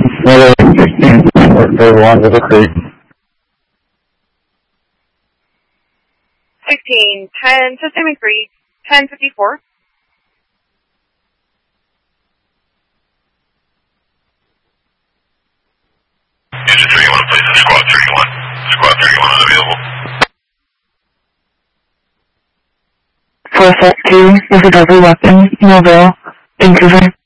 Another 16.31 River Creek. 16, 10, system increase, 1054. Engine 31, place in squad 31. Squad 31 unavailable. 4 set 2, with a deadly weapon, Mobile, Vancouver.